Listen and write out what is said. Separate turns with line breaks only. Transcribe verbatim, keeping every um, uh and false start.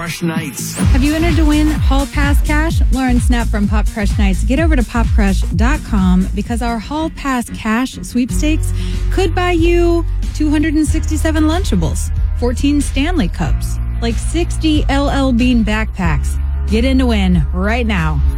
Crush Nights.
Have you entered to win Hall Pass Cash? Lauren Snap from Pop Crush Nights. Get over to pop crush dot com because our Hall Pass Cash sweepstakes could buy you two hundred sixty-seven Lunchables, fourteen Stanley Cups, like sixty L L Bean backpacks. Get in to win right now.